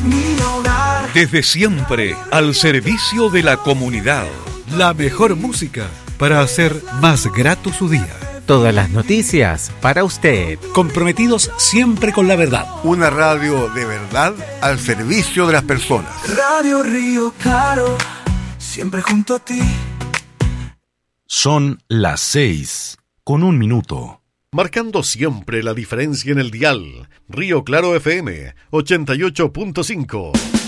mi hogar. Desde siempre, al servicio de la comunidad. La mejor música para hacer más grato su día. Todas las noticias para usted. Comprometidos siempre con la verdad. Una radio de verdad al servicio de las personas. Radio Río Claro, siempre junto a ti. Son las 6:01. Marcando siempre la diferencia en el dial. Río Claro FM 88.5.